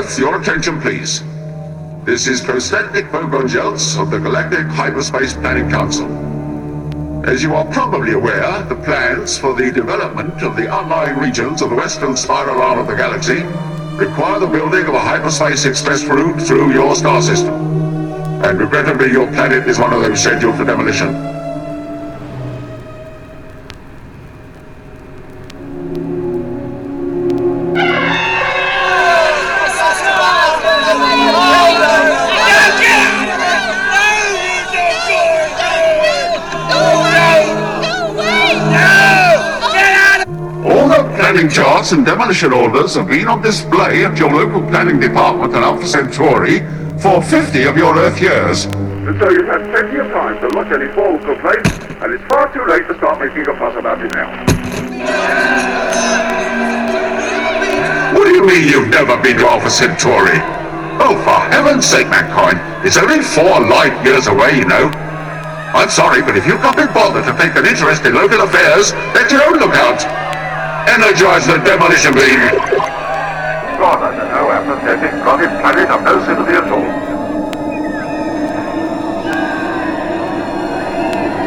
Earth, your attention please. This is Prostatnik Vogonjelts of the Galactic Hyperspace Planning Council. As you are probably aware, the plans for the development of the outlying regions of the western spiral arm of the galaxy require the building of a hyperspace express route through your star system. And regrettably, your planet is one of those scheduled for demolition. Planning charts and demolition orders have been on display at your local planning department on Alpha Centauri for 50 of your Earth years. And so you've had plenty of time to lodge any formal complaints, and it's far too late to start making a fuss about it now. What do you mean you've never been to Alpha Centauri? Oh, for heaven's sake, mankind, it's only 4 light years away, you know. I'm sorry, but if you can't be bothered to take an interest in local affairs, let your own look out. Energize the demolition beam! God, I don't know, apathetic, rotted planet of no sympathy at all.